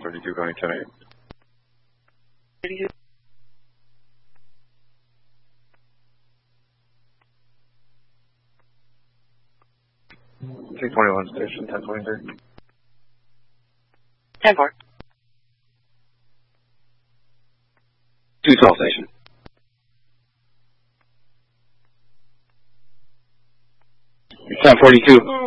432 going 10-8. 321 station, 1023. 10-4. 212 station. Ten 42.